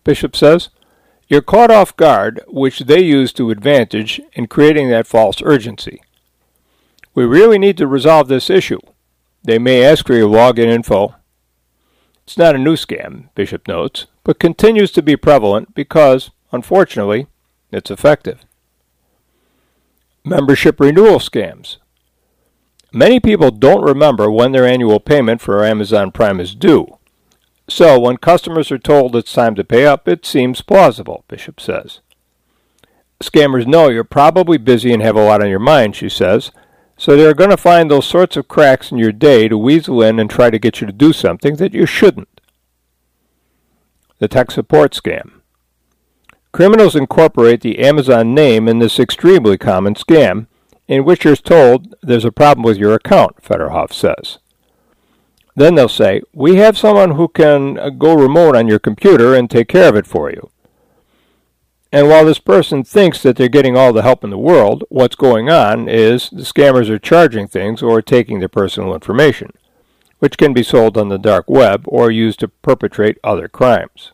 Bishop says. You're caught off guard, which they use to advantage in creating that false urgency. We really need to resolve this issue. They may ask for your login info. It's not a new scam, Bishop notes, but continues to be prevalent because, unfortunately, it's effective. Membership renewal scams. Many people don't remember when their annual payment for Amazon Prime is due. So when customers are told it's time to pay up, it seems plausible, Bishop says. Scammers know you're probably busy and have a lot on your mind, she says, so they're going to find those sorts of cracks in your day to weasel in and try to get you to do something that you shouldn't. The tech support scam. Criminals incorporate the Amazon name in this extremely common scam, in which you're told there's a problem with your account, Federhoff says. Then they'll say, we have someone who can go remote on your computer and take care of it for you. And while this person thinks that they're getting all the help in the world, what's going on is the scammers are charging things or taking their personal information, which can be sold on the dark web or used to perpetrate other crimes.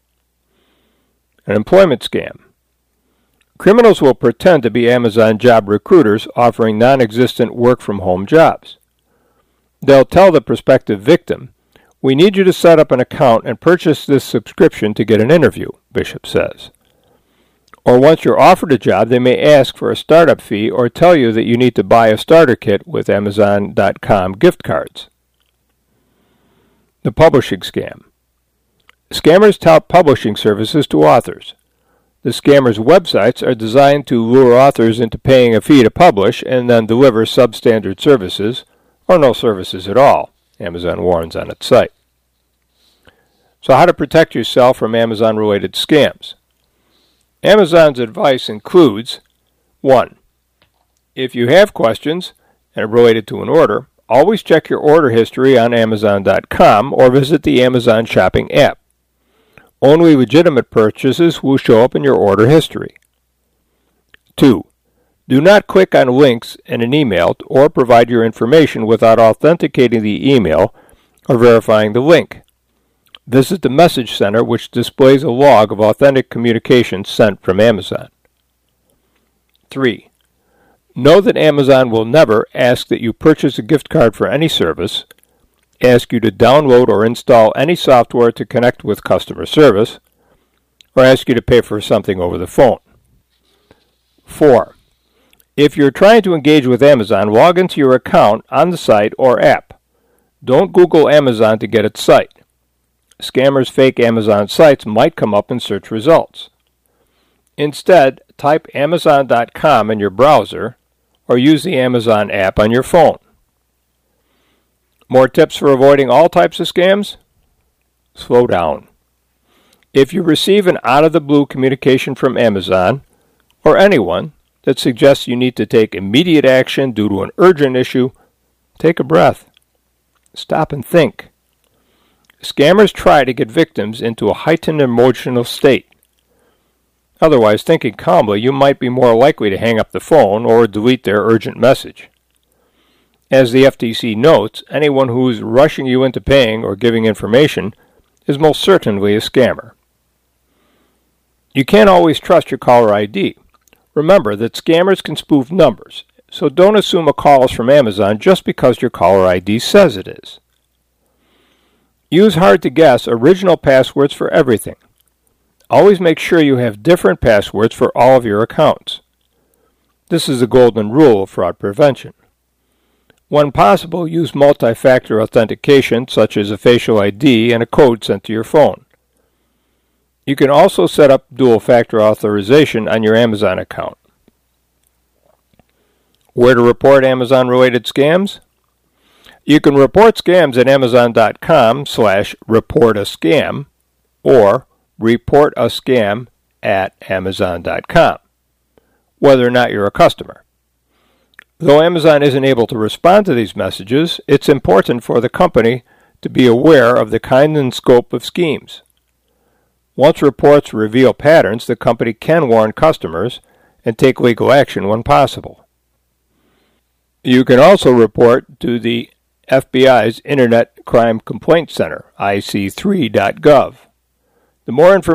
An employment scam. Criminals will pretend to be Amazon job recruiters offering non-existent work-from-home jobs. They'll tell the prospective victim, we need you to set up an account and purchase this subscription to get an interview, Bishop says. Or once you're offered a job, they may ask for a startup fee or tell you that you need to buy a starter kit with Amazon.com gift cards. The publishing scam. Scammers tout publishing services to authors. The scammers' websites are designed to lure authors into paying a fee to publish and then deliver substandard services, or no services at all, Amazon warns on its site. So how to protect yourself from Amazon-related scams? Amazon's advice includes 1. If you have questions and are related to an order, always check your order history on Amazon.com or visit the Amazon shopping app. Only legitimate purchases will show up in your order history. 2. Do not click on links in an email or provide your information without authenticating the email or verifying the link. Visit the Message Center, which displays a log of authentic communications sent from Amazon. 3. Know that Amazon will never ask that you purchase a gift card for any service, ask you to download or install any software to connect with customer service, or ask you to pay for something over the phone. 4. If you're trying to engage with Amazon, log into your account on the site or app. Don't Google Amazon to get its site. Scammers' fake Amazon sites might come up in search results. Instead, type Amazon.com in your browser or use the Amazon app on your phone. More tips for avoiding all types of scams? Slow down. If you receive an out-of-the-blue communication from Amazon or anyone that suggests you need to take immediate action due to an urgent issue, take a breath. Stop and think. Scammers try to get victims into a heightened emotional state. Otherwise, thinking calmly, you might be more likely to hang up the phone or delete their urgent message. As the FTC notes, anyone who is rushing you into paying or giving information is most certainly a scammer. You can't always trust your caller ID. Remember that scammers can spoof numbers, so don't assume a call is from Amazon just because your caller ID says it is. Use hard-to-guess original passwords for everything. Always make sure you have different passwords for all of your accounts. This is the golden rule of fraud prevention. When possible, use multi-factor authentication, such as a facial ID and a code sent to your phone. You can also set up dual-factor authorization on your Amazon account. Where to report Amazon-related scams? You can report scams at Amazon.com/reportascam or reportascam@Amazon.com, whether or not you're a customer. Though Amazon isn't able to respond to these messages, it's important for the company to be aware of the kind and scope of schemes. Once reports reveal patterns, the company can warn customers and take legal action when possible. You can also report to the FBI's Internet Crime Complaint Center, IC3.gov. The more information